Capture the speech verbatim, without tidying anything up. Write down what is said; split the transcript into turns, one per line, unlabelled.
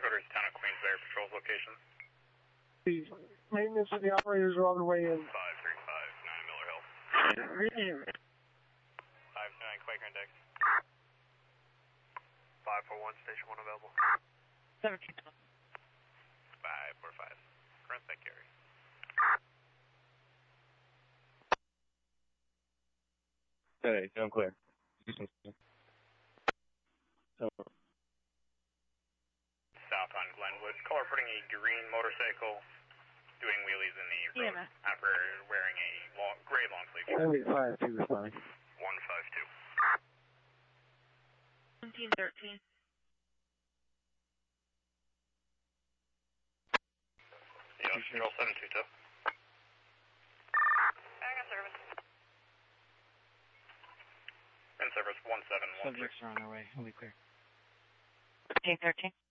Quarters, Town of Queensbury, patrols location.
The maintenance and the operators are on their way in.
five three five nine Miller Hill. five nine Quaker Index. five four one, station one available.
seventeen.
five four five. Current that carry.
Hey, I'm clear. So.
South on Glenwood. Caller putting a green motorcycle doing wheelies in the road
Yeah,
after wearing a long, gray long sleeve shirt.
Only five two responding.
one five two.
seventeen thirteen.
Yeah, control seven two two.
Hang on service.
In service one seven one six.
Subjects are on their way. We'll be clear.
fifteen thirteen.